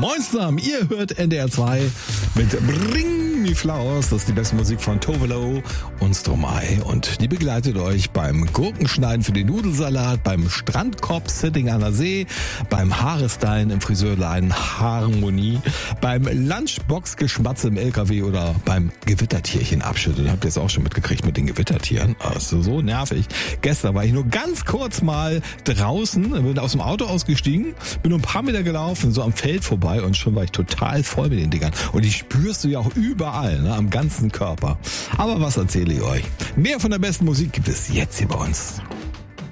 Moin zusammen, ihr hört NDR 2 mit Bring Me Flowers. Das ist die beste Musik von Tovelo und Stromae. Und die begleitet euch beim Gurkenschneiden für den Nudelsalat, beim Strandkorb-Sitting an der See, beim Haarestylen im Friseurladen Harmonie, beim Lunchbox-Geschmatze im LKW oder beim Gewittertierchen abschütteln. Habt ihr es auch schon mitgekriegt mit den Gewittertieren? Also so nervig. Gestern war ich nur ganz kurz mal draußen, bin aus dem Auto ausgestiegen, bin nur ein paar Meter gelaufen, so am Feld vorbei und schon war ich total voll mit den Dingern. Und die spürst du ja auch überall, ne, am ganzen Körper. Aber was erzähle ich euch? Mehr von der besten Musik gibt es jetzt hier bei uns.